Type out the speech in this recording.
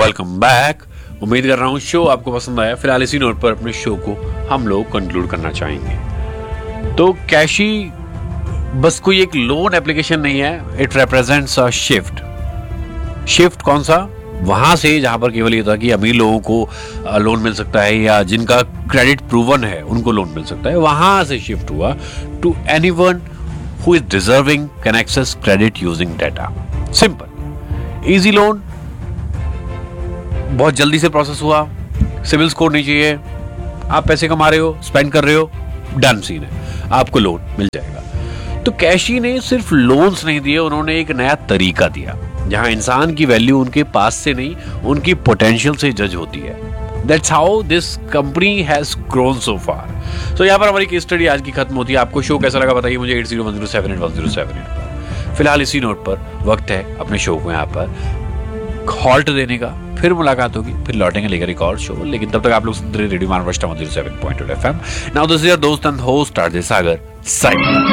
Welcome back. उम्मीद कर रहा हूँ शो आपको पसंद आया। फिलहाल इसी नोट पर अपने शो को हम लोग कंक्लूड करना चाहेंगे। तो कैशी बस कोई एक लोन एप्लीकेशन नहीं है, it represents a shift. Shift कौन सा? वहां से जहां पर केवल ये था कि अमीर लोगों को लोन मिल सकता है या जिनका क्रेडिट प्रूवन है उनको लोन मिल सकता है, वहां से शिफ्ट हुआ to anyone who is deserving can access credit using data. Simple, easy loan, बहुत जल्दी से प्रोसेस हुआ, सिविल स्कोर नहीं चाहिए, आप पैसे कमा रहे हो, स्पेंड कर रहे हो, डन सीन है, आपको लोन मिल जाएगा। तो कैशी ने सिर्फ लोन्स नहीं दिए, उन्होंने एक नया तरीका दिया जहां इंसान की वैल्यू उनके पास से नहीं उनकी पोटेंशियल से जज होती है। That's how this company has grown so far. तो यहाँ पर हमारी केस स्टडी आज की खत्म होती है। आपको शो कैसा लगा बताइए मुझे 8010781078 पर। फिलहाल इसी नोट पर वक्त है अपने शो को यहाँ पर हॉल्ट देने का। फिर मुलाकात होगी, फिर लौटेंगे लेकर एक और शो, लेकिन तब तक आप लोग सुनते रहिए radio मानवष्टा 107.8 FM। Now this is your दोस्त and host RJ Sagar signing.